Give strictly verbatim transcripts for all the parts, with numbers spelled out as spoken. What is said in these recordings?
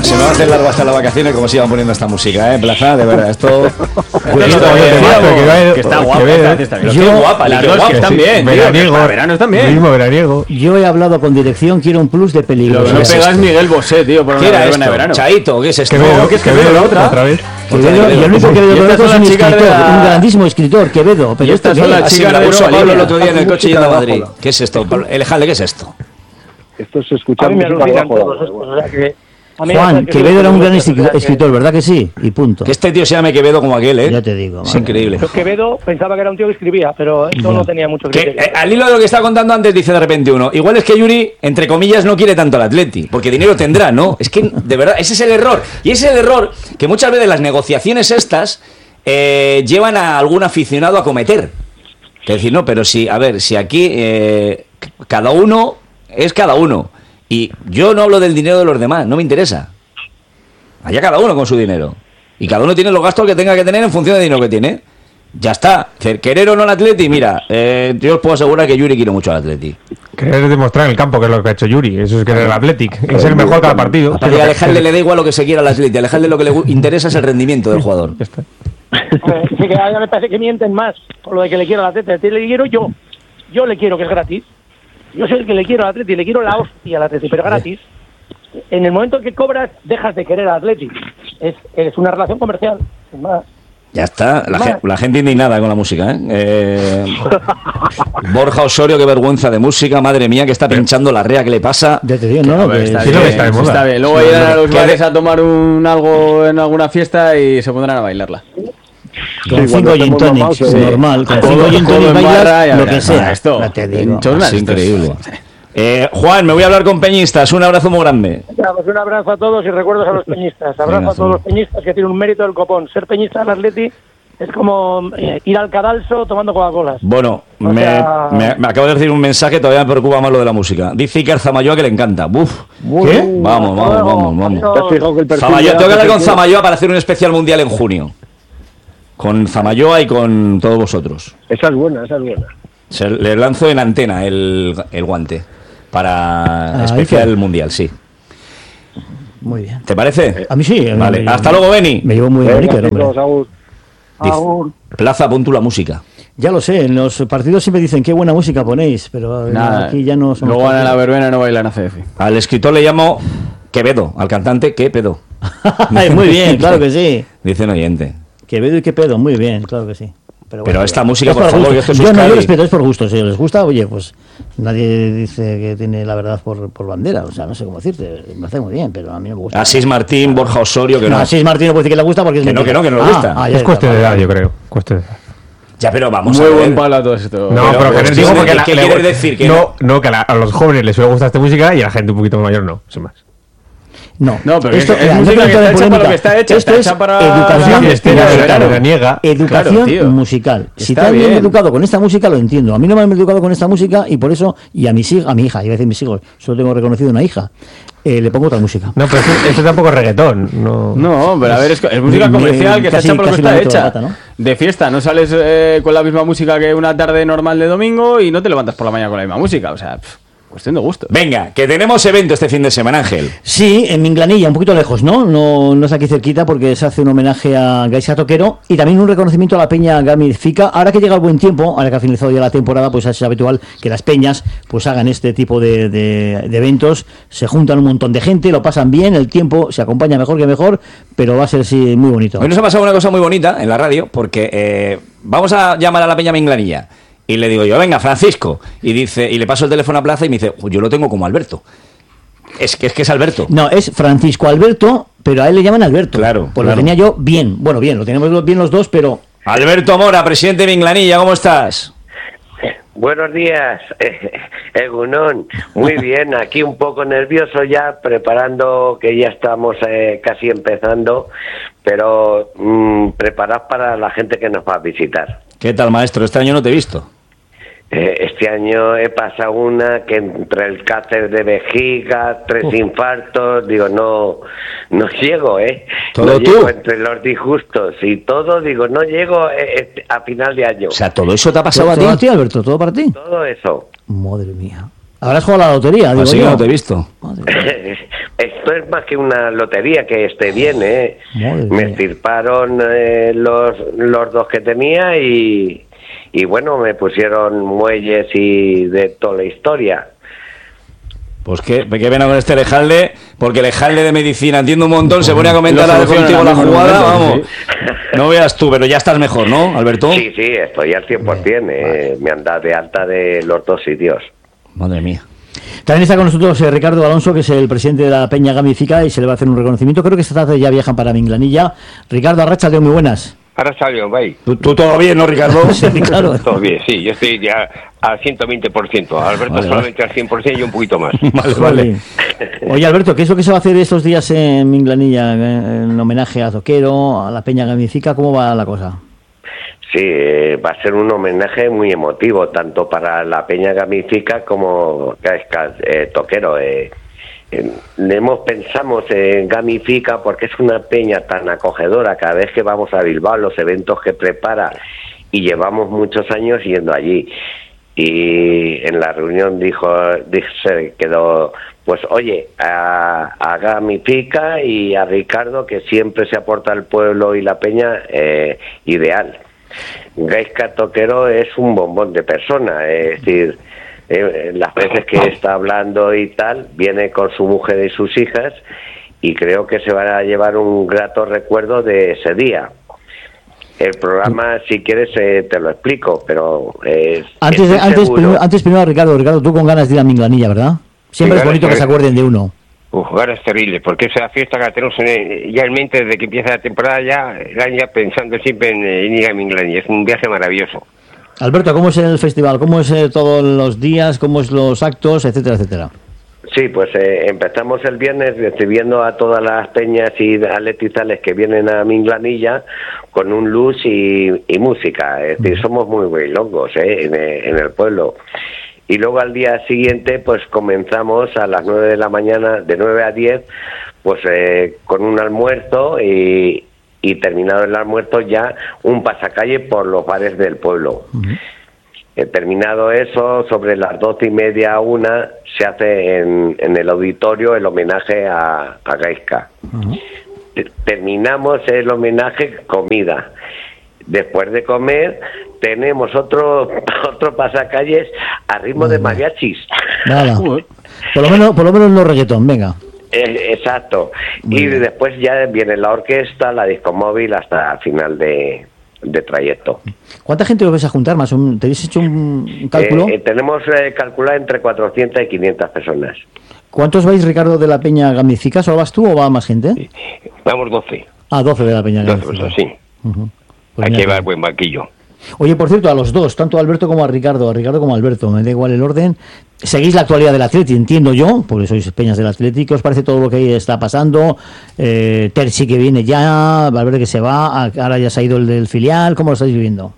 se me va a hacer largo hasta las vacaciones como se iban poniendo esta música, ¿eh? Plaza, de verdad, esto... Que está guapa, qué guapa, las dos que están bien. Veraniego, verano están bien. Mismo veraniego. Yo he hablado con dirección, quiero un plus de peligro. Lo que no pega es Miguel Bosé, tío, por ¿Qué era esto? verano. Chaito, ¿qué es esto? Quevedo, ¿Qué es Quevedo, la otra? Otra vez. Quevedo, y el único Quevedo que es un escritor, un grandísimo escritor, Quevedo. Pero estas son las chicas la de puso Nueva Pablo el Línea. otro día en el coche yendo a Madrid. ¿Qué es esto? El Jalde, ¿qué es esto? Esto se escucha A mí me música alucinan bajo todos la- estos, o sea que... a mí me Juan, parece que Quevedo sí, era un gran o sea, que- escritor, ¿verdad que sí? Y punto. Que este tío se llame Quevedo como aquel, ¿eh? Ya te digo. Es madre. increíble. Yo Quevedo pensaba que era un tío que escribía, pero esto Ya. no tenía mucho Que, criterio. eh, al hilo de lo que estaba contando antes, dice de repente uno, igual es que Yuri, entre comillas, no quiere tanto al Atleti, porque dinero tendrá, ¿no? Es que, de verdad, ese es el error. Y ese es el error que muchas veces las negociaciones estas eh, llevan a algún aficionado a cometer. Que decir, no, pero si, a ver, si aquí eh, cada uno es cada uno. Y yo no hablo del dinero de los demás, no me interesa. Allá cada uno con su dinero. Y cada uno tiene los gastos que tenga que tener en función del dinero que tiene. Ya está. Querer o no al Atleti, mira, eh, yo os puedo asegurar que Yuri quiere mucho al Atleti. Querer demostrar en el campo que es lo que ha hecho Yuri. Eso es querer el Athletic. Es el mejor cada partido. Aparte de alejarle le da igual lo que se quiera al Atleti. Alejarle lo que le gu- interesa es el rendimiento del jugador. Ya está. Eh, sí que a mí me parece que mienten más por lo de que le quiero al Atleti. Atleti le quiero yo. Yo le quiero, que es gratis. Yo soy el que le quiero al Atleti, le quiero la hostia al Atleti, pero gratis. En el momento en que cobras, dejas de querer al Atleti. Es, es una relación comercial, sin más. Ya está, la, ge- la gente indignada con la música, ¿eh? Eh, Borja Osorio, qué vergüenza de música, madre mía, que está pinchando la rea, ¿qué le pasa? Ya te digo, no, no, Hombre, que está sí, bien, lo que está de moda. está bien. Luego Sí, irán a lo- los ¿Qué bares de- a tomar un algo en alguna fiesta y se pondrán a bailarla. Con Sí, cinco cuando gin estemos tonics, mamados, sí. normal. Con Todo- cinco gin todo tonics en barra, bailas ya lo verás. que sea. Ah, esto, Ya te en digo. chornas, Es esto es- increíble. Eh, Juan, me voy a hablar con peñistas, un abrazo muy grande. Ya, pues un abrazo a todos y recuerdos a los peñistas. Abrazo Venga, a todos los peñistas que tienen un mérito del copón. Ser peñista del Atleti es como eh, ir al cadalso tomando Coca-Colas. Bueno, O me, sea- me- me acabo de decir un mensaje, todavía me preocupa más lo de la música. Dice Iker Zamayoa que le encanta. Buf. ¿Qué? Vamos, vamos, Luego, vamos, vamos. no- ¿Te has fijado que el perfil Zamayoa, de tengo que hablar con Atleti- Zamayoa para hacer un especial mundial en junio. Con Zamayoa y con todos vosotros. Esa es buena, esa es buena. Se, le lanzo en antena el, el guante para Ah, especial Iker. mundial, sí. Muy bien. ¿Te parece? A mí sí. a mí Vale, me- hasta luego, Beni. Me llevo muy bien, Venga, Iker, hombre. chicos, Agur. Dice, Agur. Plaza, pon tú la música. Ya lo sé, en los partidos siempre dicen qué buena música ponéis, pero eh, Nada, aquí ya no somos luego van a la partidos. verbena y no bailan a C F. Al escritor le llamo Quevedo, al cantante Quevedo. Ay, muy bien, claro que sí. Dice un oyente. Quevedo y qué pedo, muy bien, claro que sí. Pero bueno, esta música, es por favor, gusto. que esto es Yo no, yo Euskadi. respeto, es por gusto. Si les gusta, oye, pues nadie dice que tiene la verdad por, por bandera. O sea, no sé cómo decirte, me hace muy bien, pero a mí no me gusta. Asís Martín, Borja Osorio, que No, no. Asís Martín no puede decir que le gusta porque es Que no, mentira. que no, que no le Ah, gusta. ah, ya Es está, cuestión de vale. edad, yo creo. Cuestión de edad. Ya, pero vamos Muy a ver. buen palo a todo esto. No, Pero, pero, pues, que ¿qué digo quiere- porque la- qué le- quieres decir? Que no, no, que a, la- a los jóvenes les suele gustar esta música y a la gente un poquito mayor no, sin más. No, No, pero esto, es- es mira, no música quiero que entrar en está hecha para lo polémica. que está hecha, Esto está es hecha para- educación, Fiestera, de verano, verano. veraniega. educación Claro, tío. musical. Si Está te has bien bien. educado con esta música, lo entiendo. A mí no me han educado con esta música y por eso, y a mis hijos, a mi hija, iba a decir mis hijos, solo tengo reconocido una hija, eh, le pongo otra música. No, pero esto, esto tampoco es reggaetón. No. No, pero a ver, es, es música Me- comercial que está casi- hecha por lo que casi está me meto la hecha. pata, ¿no? De fiesta, no sales eh, con la misma música que una tarde normal de domingo y no te levantas por la mañana con la misma música. O sea, pff, cuestión de gusto. Venga, que tenemos evento este fin de semana, Ángel. Sí, en Minglanilla, un poquito lejos, ¿no? No, no es aquí cerquita porque se hace un homenaje a Gaisa Toquero y también un reconocimiento a la peña Gamifica. Ahora que llega el buen tiempo, ahora que ha finalizado ya la temporada, pues es habitual que las peñas pues hagan este tipo de, de- de eventos. Se juntan un montón de gente, lo pasan bien, el tiempo se acompaña mejor que mejor, pero va a ser sí, muy bonito. Hoy nos ha pasado una cosa muy bonita en la radio, porque eh, vamos a llamar a la peña Minglanilla. Y le digo yo, venga, Francisco. Y dice, y le paso el teléfono a Plaza y me dice, yo lo tengo como Alberto. Es que es que es Alberto. No, es Francisco Alberto, pero a él le llaman Alberto. Claro, Pues claro. lo tenía yo bien. Bueno, bien, lo tenemos bien los dos, pero... Alberto Mora, presidente de Minglanilla, ¿cómo estás? Buenos días, Egunon. Muy bien, aquí un poco nervioso ya, preparando que ya estamos eh, casi empezando, pero mm, preparados para la gente que nos va a visitar. ¿Qué tal, maestro? Este año no te he visto. Eh, este año he pasado una que entre el cáncer de vejiga, tres Uf. infartos, digo, no no llego, ¿eh? ¿Todo no tú? llego entre los disgustos y todo, digo, no llego eh, este, a final de año. O sea, ¿todo eso te ha pasado a ¿Todo ti? para ti, Alberto? ¿Todo para ti? Todo eso. Madre mía. Habrás jugado a la lotería, digo Así que yo. no te he visto. Esto es más que una lotería, que esté bien, ¿eh? Madre Me mía. estirparon eh, los, los dos que tenía y, y bueno, me pusieron muelles y de toda la historia. Pues qué, qué pena con este Lejalde, porque Lejalde de medicina entiendo un montón, se pone a comentar Lo la- soluciona contigo en la algún jugada, momento, vamos. No veas tú, pero ya estás mejor, ¿no, Alberto? Sí, sí, estoy al cien por ciento. Eh, me han dado de alta de los dos sitios. Madre mía. También está con nosotros eh, Ricardo Alonso, que es el presidente de la Peña Gamifica, y se le va a hacer un reconocimiento. Creo que esta tarde ya viajan para Minglanilla. Ricardo, arráchate, muy buenas. Ahora salió, bye. ¿Tú, tú todo bien, ¿no, Ricardo? Sí, claro. Todo bien, sí, yo estoy ya al ciento veinte por ciento. Alberto Vale, solamente al cien por ciento y un poquito más. Vale, Vale. vale. Oye, Alberto, ¿qué es lo que se va a hacer estos días en Minglanilla eh, en homenaje a Zoquero, a la Peña Gamifica? ¿Cómo va la cosa? Sí, eh, va a ser un homenaje muy emotivo, tanto para la Peña Gamifica como Gaisca eh, Toquero. Eh. Eh, hemos pensamos en Gamifica porque es una peña tan acogedora. Cada vez que vamos a Bilbao, los eventos que prepara, y llevamos muchos años yendo allí. Y en la reunión dijo, dijo se quedó, pues oye, a, a Gamifica y a Ricardo, que siempre se aporta al pueblo y la peña, eh, ideal. Gaisca Toquero es un bombón de persona, es decir, eh, las veces que está hablando y tal, viene con su mujer y sus hijas, y creo que se van a llevar un grato recuerdo de ese día. El programa, si quieres, eh, te lo explico, pero eh, Antes, de- estoy antes, seguro- primero, antes primero, Ricardo, Ricardo, tú con ganas de ir a Minglanilla, ¿verdad? Siempre Sí, es bonito que ganas, se acuerden de uno. Uf, ahora es terrible, porque esa fiesta que la tenemos en- ya en mente desde que empieza la temporada, ya, el ya pensando siempre en, en ir a Minglanilla. Es un viaje maravilloso. Alberto, ¿cómo es el festival? ¿Cómo es eh, todos los días? ¿Cómo es los actos? Etcétera, etcétera. Sí, pues eh, empezamos el viernes recibiendo a todas las peñas y atletizales que vienen a Minglanilla con un luz y, y música. Es decir, somos muy muy locos ¿eh? en, el- en el pueblo. Y luego al día siguiente, pues comenzamos a las nueve de la mañana, de nueve a diez, pues eh, con un almuerzo y, y terminado el almuerzo ya un pasacalle por los bares del pueblo. Eh, terminado eso, sobre las doce y media a una, se hace en, en el auditorio el homenaje a, a Gaisca. Te- Terminamos el homenaje, comida. Después de comer, tenemos otro otro pasacalles a ritmo de mariachis. Nada. Por lo menos, por lo menos no reggaetón, venga. Eh, exacto. Muy y bien. después ya viene la orquesta, la disco móvil hasta el final de, de trayecto. ¿Cuánta gente os vais a juntar más? o menos? ¿Tenéis hecho un un cálculo? Eh, eh, tenemos eh, calculado entre cuatrocientas y quinientas personas. ¿Cuántos vais, Ricardo, de la Peña Gamifica? ¿Solo vas tú o va más gente? Vamos doce. Ah, doce de la Peña doce Gamifica. personas, sí. Ujú. Pues Hay mira que qué llevar bien. buen banquillo. Oye, por cierto, a los dos, tanto a Alberto como a Ricardo, a Ricardo como a Alberto, me da igual el orden. Seguís la actualidad del Atleti, entiendo yo, porque sois peñas del Atleti. ¿Qué os parece todo lo que ahí está pasando? Eh, Terzi que viene ya, Valverde que se va, ahora ya se ha ido el del filial. ¿Cómo lo estáis viviendo?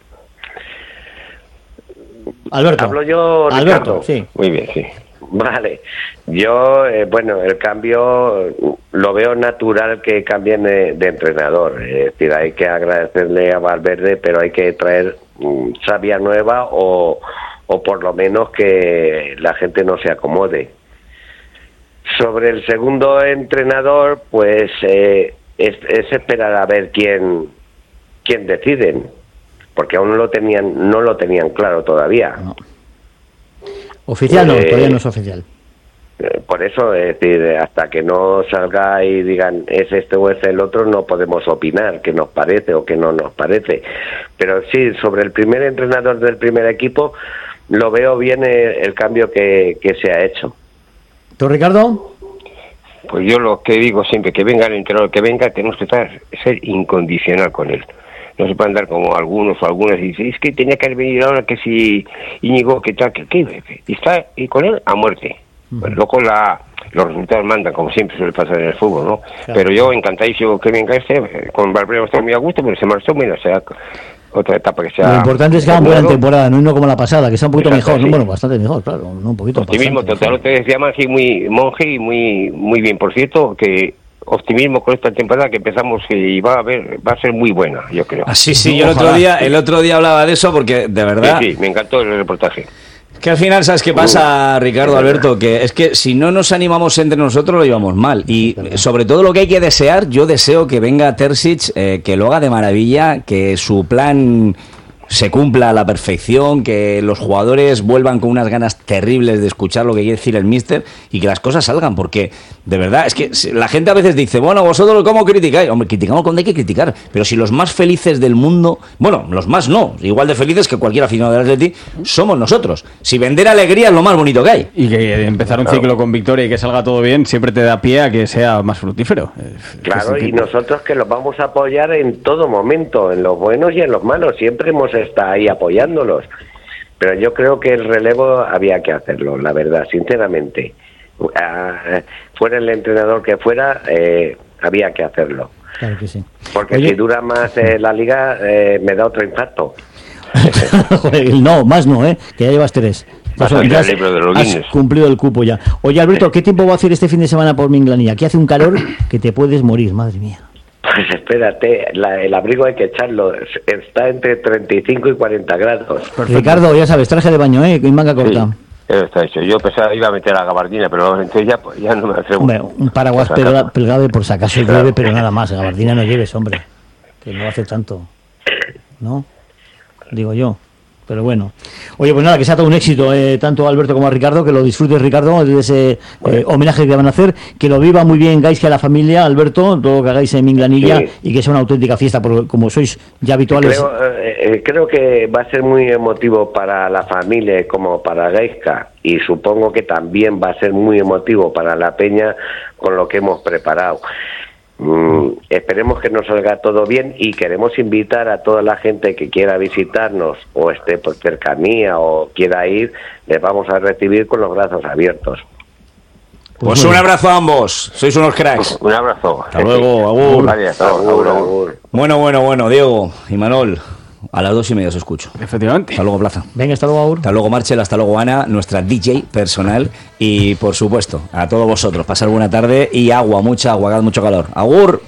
Alberto. Hablo yo, Alberto, Ricardo. sí. Muy bien, sí. Vale, yo, eh, bueno, el cambio lo veo natural que cambien de, de entrenador. Es decir, hay que agradecerle a Valverde, pero hay que traer mm, savia nueva o, o por lo menos que la gente no se acomode. Sobre el segundo entrenador, pues eh, es, es esperar a ver quién, quién deciden, porque aún no lo tenían, no lo tenían claro todavía. No. Oficial no, Eh, todavía no es oficial. Eh, Por eso, es decir, hasta que no salga y digan es este o es el otro, no podemos opinar qué nos parece o qué no nos parece. Pero sí, sobre el primer entrenador del primer equipo, lo veo bien el, el cambio que, que se ha hecho. ¿Tú, Ricardo? Pues yo lo que digo siempre, que venga el entrenador, que venga, tenemos que estar, ser incondicional con él. No se puede andar como algunos o algunas y dicen, es que tenía que haber venido ahora que si Íñigo, que tal, que, que y está y con él a muerte. Bueno, luego la, los resultados mandan, como siempre suele pasar en el fútbol, ¿no? Claro. Pero yo encantadísimo que venga este, con Valverde estoy muy a gusto, pero se marchó, bueno, será otra etapa que sea... Lo importante es que hagan buena terminado. temporada, no uno como la pasada, que sea un poquito Exacto, mejor. ¿no? sí. Bueno, bastante mejor, claro. No, un poquito. Optimismo bastante total, mejor. te decía Monje muy, Monje y muy, muy bien, por cierto, que optimismo con esta temporada que empezamos y va a ver, va a ser muy buena, yo creo. Ah, sí, sí, yo el Ojalá. otro día, el otro día hablaba de eso porque de verdad Sí, sí, me encantó el reportaje. Que al final, ¿sabes qué pasa, Ricardo, Alberto? Que es que si no nos animamos entre nosotros, lo llevamos mal. Y sobre todo lo que hay que desear, yo deseo que venga Terzic, eh, que lo haga de maravilla, que su plan se cumpla a la perfección, que los jugadores vuelvan con unas ganas terribles de escuchar lo que quiere decir el míster y que las cosas salgan, porque de verdad es que la gente a veces dice, bueno, vosotros ¿cómo criticáis? Hombre, criticamos cuando hay que criticar, pero si los más felices del mundo, bueno, los más no, igual de felices que cualquier aficionado del Atleti, somos nosotros. Si vender alegría es lo más bonito que hay. Y que empezar un ciclo con victoria y que salga todo bien siempre te da pie a que sea más fructífero. Claro, y nosotros que los vamos a apoyar en todo momento, en los buenos y en los malos, siempre hemos estado ahí apoyándolos. Pero yo creo que el relevo había que hacerlo, la verdad, sinceramente. Uh, fuera el entrenador que fuera, eh, había que hacerlo. Claro que sí. Porque Oye, si dura más eh, la liga, eh, me da otro impacto. Joder, no, más no, ¿eh? Que ya llevas tres. Vas Eso, a ir ya al has, libro de los has Guinness. cumplido el cupo ya. Oye, Alberto, ¿qué tiempo va a hacer este fin de semana por Minglanilla? Aquí hace un calor que te puedes morir, madre mía. Pues espérate, la, el abrigo hay que echarlo. Está entre treinta y cinco y cuarenta grados. Ricardo, ya sabes, traje de baño, ¿eh? Con manga corta. Sí, eso está hecho. Yo pensaba iba a meter la gabardina, pero entonces ya, pues, ya no me atrevo. Hombre, un paraguas Por si acaso. pelga- pelgado por si acaso llueve, pero nada más. Gabardina no lleves, hombre. Que no hace tanto. ¿No? Digo yo. Pero bueno. Oye, pues nada, que sea todo un éxito, eh, tanto a Alberto como a Ricardo, que lo disfrutes, Ricardo, de ese eh, homenaje que van a hacer, que lo viva muy bien Gaisca, la familia, Alberto, todo lo que hagáis en Minglanilla, Sí. y que sea una auténtica fiesta, porque como sois ya habituales. Creo, eh, eh, creo que va a ser muy emotivo para la familia como para Gaisca, y supongo que también va a ser muy emotivo para la Peña con lo que hemos preparado. Mm, esperemos que nos salga todo bien y queremos invitar a toda la gente que quiera visitarnos o esté por cercanía o quiera ir, les vamos a recibir con los brazos abiertos. Pues un abrazo a ambos, sois unos cracks. Un abrazo. Hasta luego, agur. Vale, hasta luego, Agur, agur, agur. agur. Bueno, bueno, bueno, Diego y Manol, a las dos y media os escucho. Efectivamente. Hasta luego, Plaza. Venga, hasta luego, Aur. Hasta luego, Marcel, hasta luego, Ana, nuestra D J personal. Y, por supuesto, a todos vosotros, pasar buena tarde y agua, mucha agua, que haga mucho calor. ¡Agur!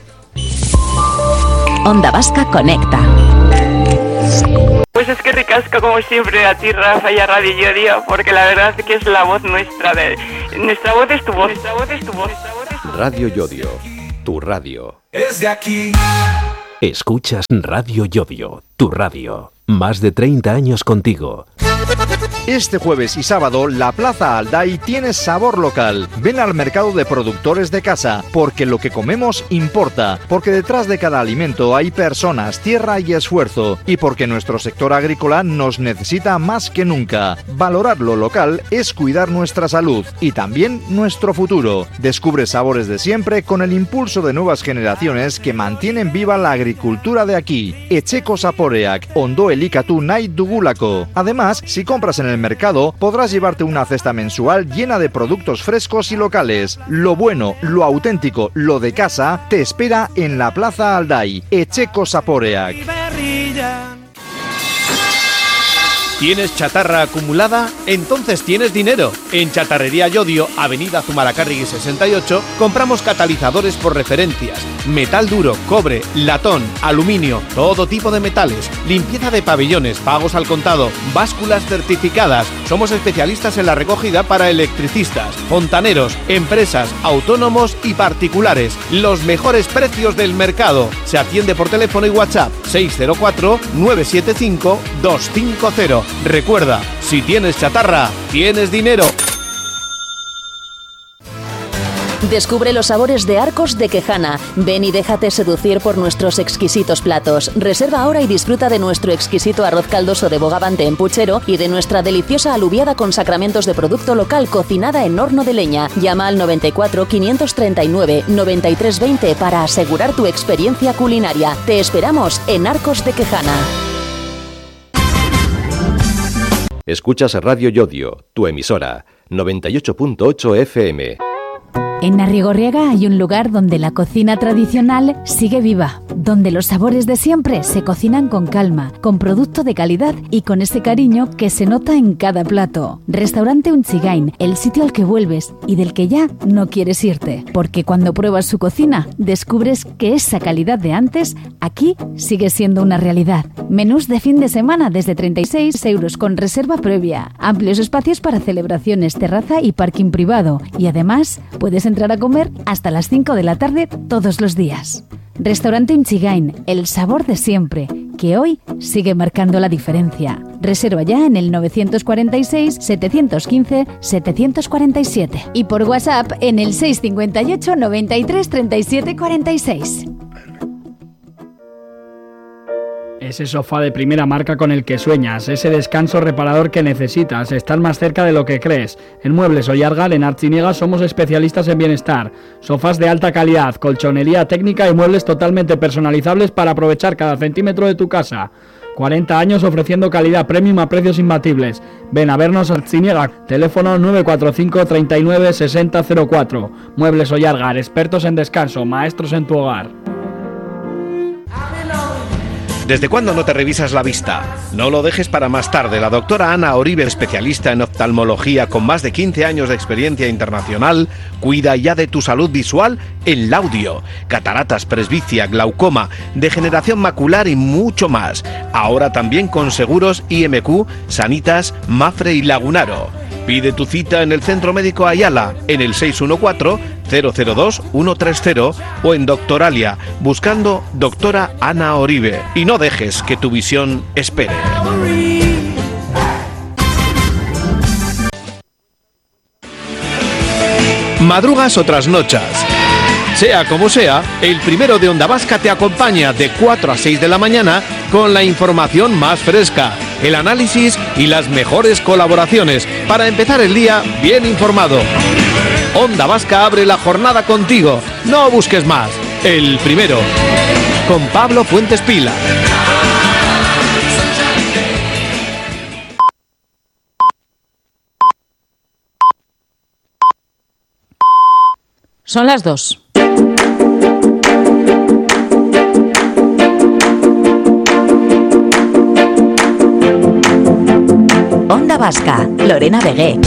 Onda Vasca Conecta. Pues es que ricasco como siempre a ti, Rafa, y a Radio Yodio, porque la verdad es que es la voz nuestra. De, nuestra voz es tu voz, nuestra voz es tu voz. Nuestra voz es tu voz. Radio Yodio, tu radio. Es de aquí. Escuchas Radio Yodio, tu radio. Más de treinta años contigo. Este jueves y sábado, la Plaza Alday tiene sabor local. Ven al mercado de productores de casa, porque lo que comemos importa, porque detrás de cada alimento hay personas, tierra y esfuerzo, y porque nuestro sector agrícola nos necesita más que nunca. Valorar lo local es cuidar nuestra salud y también nuestro futuro. Descubre sabores de siempre con el impulso de nuevas generaciones que mantienen viva la agricultura de aquí. Etxeko Zaporeak, Ondo Elikatu Nahi Dugulako. Además, si compras en el mercado, podrás llevarte una cesta mensual llena de productos frescos y locales. Lo bueno, lo auténtico, lo de casa, te espera en la Plaza Alday. Etxeko Zaporeak. ¿Tienes chatarra acumulada? Entonces tienes dinero. En Chatarrería Yodio, Avenida Zumalacárregui sesenta y ocho, compramos catalizadores por referencias, metal duro, cobre, latón, aluminio, todo tipo de metales, limpieza de pabellones, pagos al contado, básculas certificadas. Somos especialistas en la recogida para electricistas, fontaneros, empresas, autónomos y particulares. Los mejores precios del mercado. Se atiende por teléfono y WhatsApp seis cero cuatro, nueve siete cinco, dos cinco cero. Recuerda, si tienes chatarra, tienes dinero. Descubre los sabores de Arcos de Quejana. Ven y déjate seducir por nuestros exquisitos platos. Reserva ahora y disfruta de nuestro exquisito arroz caldoso de bogavante en puchero y de nuestra deliciosa alubiada con sacramentos de producto local cocinada en horno de leña. Llama al noventa y cuatro, quinientos treinta y nueve, noventa y tres veinte para asegurar tu experiencia culinaria. Te esperamos en Arcos de Quejana. Escuchas Radio Yodio, tu emisora, noventa y ocho punto ocho F M. En Arrigorriaga hay un lugar donde la cocina tradicional sigue viva, donde los sabores de siempre se cocinan con calma, con producto de calidad y con ese cariño que se nota en cada plato. Restaurante Unchigain, el sitio al que vuelves y del que ya no quieres irte, porque cuando pruebas su cocina descubres que esa calidad de antes aquí sigue siendo una realidad. Menús de fin de semana desde treinta y seis euros con reserva previa, amplios espacios para celebraciones, terraza y parking privado, y además puedes entrar a comer hasta las cinco de la tarde todos los días. Restaurante Unchigain, el sabor de siempre, que hoy sigue marcando la diferencia. Reserva ya en el nueve cuatro seis, siete uno cinco, siete cuatro siete y por WhatsApp en el seis cinco ocho, noventa y tres, treinta y siete cuarenta y seis. Ese sofá de primera marca con el que sueñas, ese descanso reparador que necesitas, estar más cerca de lo que crees. En Muebles Ollargal, en Artziniega, somos especialistas en bienestar. Sofás de alta calidad, colchonería técnica y muebles totalmente personalizables para aprovechar cada centímetro de tu casa. cuarenta años ofreciendo calidad premium a precios imbatibles. Ven a vernos a Artziniega, teléfono nueve cuatro cinco, treinta y nueve, sesenta cero cuatro. Muebles Ollargal, expertos en descanso, maestros en tu hogar. ¿Desde cuándo no te revisas la vista? No lo dejes para más tarde. La doctora Ana Oribe, especialista en oftalmología con más de quince años de experiencia internacional, cuida ya de tu salud visual en Laudio. Cataratas, presbicia, glaucoma, degeneración macular y mucho más. Ahora también con seguros I M Q, Sanitas, Mafre y Lagunaro. Pide tu cita en el Centro Médico Ayala, en el seis uno cuatro, cero cero dos, uno tres cero o en Doctoralia, buscando doctora Ana Oribe. Y no dejes que tu visión espere. Madrugas o trasnochas. Sea como sea, el primero de Onda Vasca te acompaña de cuatro a seis de la mañana con la información más fresca, el análisis y las mejores colaboraciones para empezar el día bien informado. Onda Vasca abre la jornada contigo. No busques más. El primero. Con Pablo Fuentes Pila. Son las dos. Onda Vasca, Lorena Begué.